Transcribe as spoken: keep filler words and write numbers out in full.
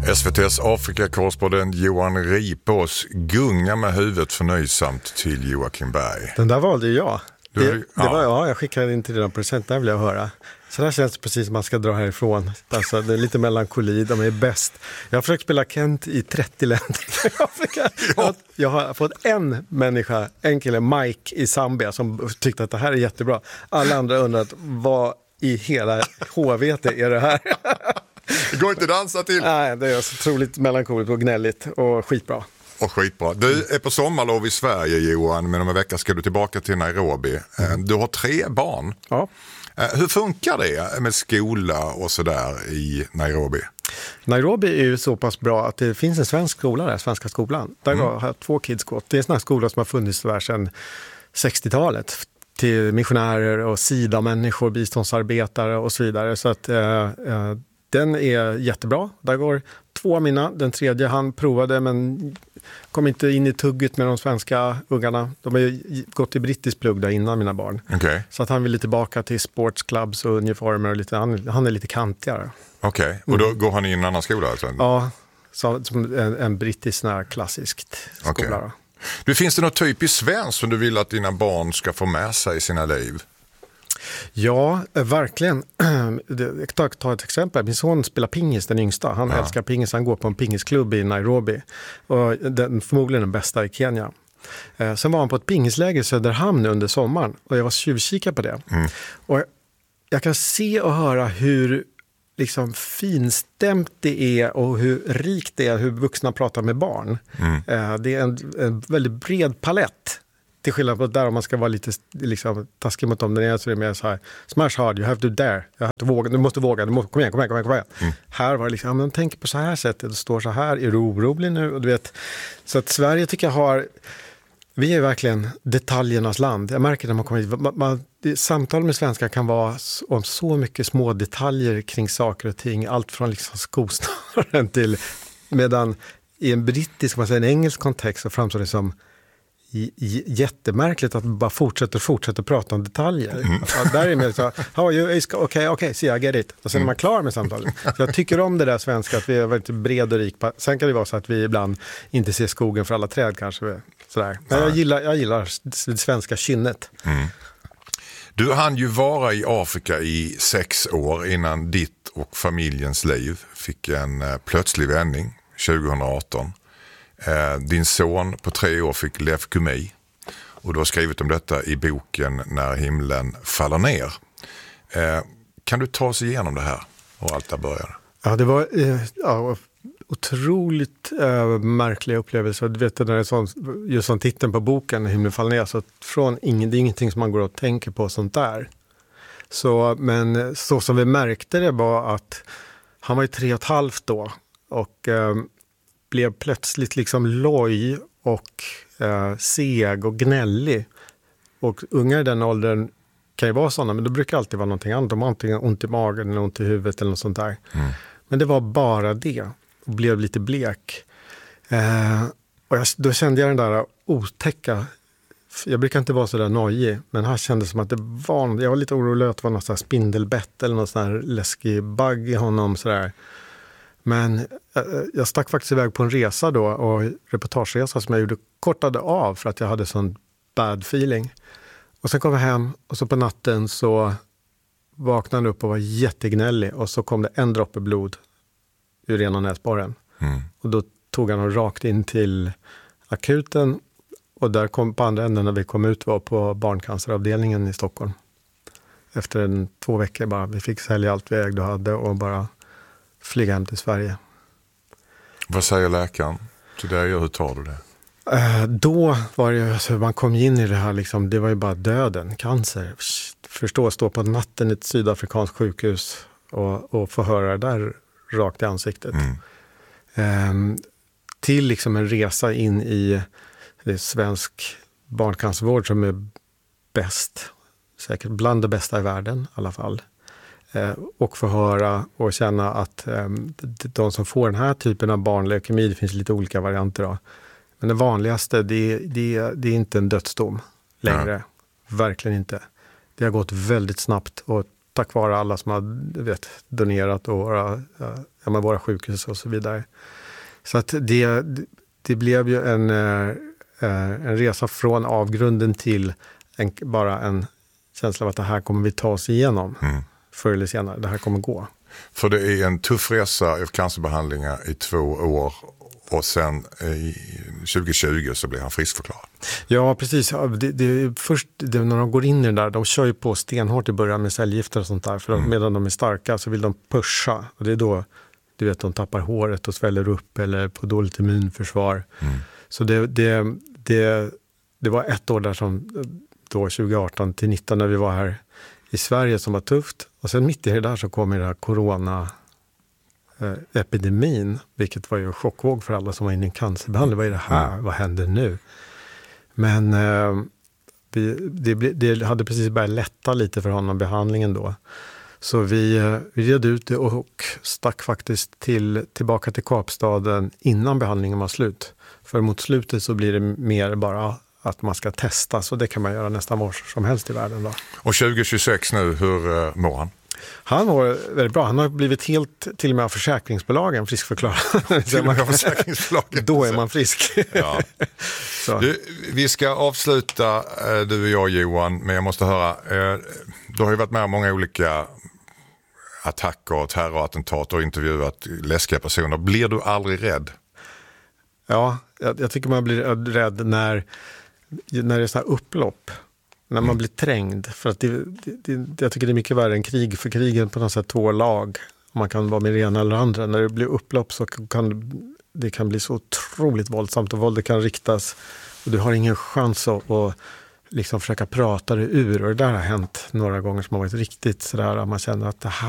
S V T:s Afrika-korrespondent Johan Ripås gungar med huvudet förnöjsamt till Joakim Berg. Den där valde jag. Det, Du, det ja. var, ja, jag skickade in till dina present, där vill jag höra. Så där känns det precis som man ska dra härifrån. Alltså, det är lite melankoli, de är bäst. Jag har försökt spela Kent i trettio länder i Afrika. Jag, jag har fått en människa, en kille, Mike i Zambia, som tyckte att det här är jättebra. Alla andra undrat, vad i hela H V T är det här? Det går inte att dansa till. Nej, det är så otroligt melankoligt och gnälligt och skitbra. Och skitbra. Du är på sommarlov i Sverige, Johan, men om en vecka ska du tillbaka till Nairobi. Mm. Du har tre barn. Ja. Hur funkar det med skola och sådär i Nairobi? Nairobi är ju så pass bra att det finns en svensk skola där, Svenska skolan. Där mm. har två kids gått. Det är en sån här skola som har funnits där sedan sextiotalet. Till missionärer och SIDA-människor, biståndsarbetare och så vidare. Så att eh, eh, den är jättebra. Där går två av mina. Den tredje han provade men kom inte in i tugget med de svenska ungarna. De har ju gått i brittisk plugg där innan, mina barn. Okay. Så att han vill tillbaka till sportsclubs och uniformer. Och lite, han, han är lite kantigare. Okej, okay. Och då mm. går han in i en annan skola alltså? Ja, så, som en, en brittisk sån här klassisk skola. Okay. Du, finns det något typiskt svenskt som du vill att dina barn ska få med sig i sina liv? Ja, verkligen. Jag tar, tar ett exempel. Min son spelar pingis, den yngsta. Han ja. älskar pingis. Han går på en pingisklubb i Nairobi. Och den, förmodligen den bästa i Kenya. Eh, sen var han på ett pingisläger i Söderhamn under sommaren. Och jag var tjuvkika på det. Mm. Och jag, jag kan se och höra hur liksom finstämt det är och hur rikt det är hur vuxna pratar med barn. Mm. Eh, det är en, en väldigt bred palett. Till skillnad på där om man ska vara lite liksom, taskig mot dem. Den är så är det mer så här, smash hard, you have to dare. You have to våga, du måste våga, du måste, kom igen, kom igen, kom igen. Kom igen. Mm. Här var det liksom, ja, men tänk på så här sättet, det står så här, är du orolig nu? Och du vet, så att Sverige tycker jag har, vi är verkligen detaljernas land. Jag märker när man kommer hit, man, man, samtal med svenskar kan vara om så mycket små detaljer kring saker och ting. Allt från liksom skosnören till, medan i en brittisk, man säger en engelsk kontext så framstår det som J- jättemärkligt att man bara fortsätter fortsätter prata om detaljer. Mm. Ja, där är mer så, how are you? Okej, okay, okay, see, I get it. Och sen är man klar med samtalet. Så jag tycker om det där svenska, att vi är väldigt bred och rik. Sen kan det vara så att vi ibland inte ser skogen för alla träd kanske. Sådär. Men jag gillar, jag gillar det svenska kynnet. Mm. Du hann ju vara i Afrika i sex år innan ditt och familjens liv fick en plötslig vändning tjugohundraarton. Din son på tre år fick leukemi och du har skrivit om detta i boken När himlen faller ner. Kan du ta oss igenom det här och allt där började? Ja, det var eh, ja, otroligt eh, märkliga upplevelser. Du vet, när det är sån, just som titeln på boken När himlen faller ner, så från ingen, det är ingenting som man går och tänker på sånt där. Så, men så som vi märkte det var att han var ju tre och ett halvt då och eh, blev plötsligt liksom loj och eh, seg och gnällig. Och unga i den åldern kan ju vara sådana, men det brukar alltid vara någonting annat. De har antingen ont i magen eller ont i huvudet eller något sånt där. Mm. Men det var bara det. Och blev lite blek. Eh, och jag, då kände jag den där otäcka. Jag brukar inte vara så där nojig, men här kändes det som att det var, jag var lite orolig att det var något sån här spindelbett eller något sån här läskig bugg i honom sådär. Men jag stack faktiskt iväg på en resa då, och reportageresa som jag gjorde kortade av för att jag hade sån bad feeling. Och sen kom jag hem och så på natten så vaknade han upp och var jättegnällig och så kom det en droppe blod ur ena näsborren. Mm. Och då tog han rakt in till akuten och där kom på andra änden när vi kom ut var på barncanceravdelningen i Stockholm. Efter en, två veckor bara, vi fick sälja allt vi ägde och hade och bara flyga hem till Sverige. Vad säger läkaren till dig och hur tar du det? Eh, då var det alltså, man kom in i det här liksom, det var ju bara döden, cancer. Förstå, stå på natten i ett sydafrikanskt sjukhus och, och få höra det där rakt i ansiktet. Mm. Eh, till liksom en resa in i det svensk barncancervård som är bäst, säkert bland det bästa i världen i alla fall. Eh, och få höra och känna att eh, de som får den här typen av barnleukemi, det finns lite olika varianter då. Men det vanligaste, det, det, det är inte en dödsdom längre. Ja. Verkligen inte. Det har gått väldigt snabbt och tack vare alla som har vet, donerat och våra, ja, med våra sjukhus och så vidare. Så att det, det blev ju en, en resa från avgrunden till en, bara en känsla av att det här kommer vi ta oss igenom mm. förr eller senare. Det här kommer gå. För det är en tuff resa av cancerbehandlingar i två år och sen i tjugo tjugo så blir han friskförklarad. Ja, precis. Det, det, först det, när de går in i det där, de kör ju på stenhårt i början med cellgifter och sånt där. För mm. medan de är starka så vill de pusha. Och det är då, du vet, de tappar håret och sväller upp eller på dåligt immunförsvar. Mm. Så det, det, det, det var ett år där som då tjugo arton till nitton när vi var här i Sverige som var tufft. Och sen mitt i det där så kommer det här corona epidemin, vilket var ju en chockvåg för alla som var inne i cancerbehandling. Vad är det här? Mm. Vad händer nu? Men eh, vi, det, det hade precis börjat lätta lite för honom, behandlingen då. Så vi, eh, vi red ut det och stack faktiskt till, tillbaka till Kapstaden innan behandlingen var slut. För mot slutet så blir det mer bara att man ska testa, så det kan man göra nästan var som helst i världen då. Och tjugo tjugosex nu, hur uh, mår han? Han mår väldigt bra. Han har blivit helt, till och med av försäkringsbolagen, friskförklarad. Till och med av försäkringsbolagen. Då är man frisk. Ja. Du, vi ska avsluta, du och jag Johan, men jag måste höra, du har ju varit med om många olika attacker, terrorattentat och intervjuat läskiga personer. Blir du aldrig rädd? Ja, jag, jag tycker man blir rädd när, när det är så här upplopp. När man blir trängd. För att det, det, det, jag tycker det är mycket värre än krig. För krigen på något sätt två lag. Man kan vara med det ena eller andra. När det blir upplopp så kan det kan bli så otroligt våldsamt. Och våldet kan riktas. Och du har ingen chans att, att liksom försöka prata det ur. Och det där har hänt några gånger som har varit riktigt sådär. Att man känner att det här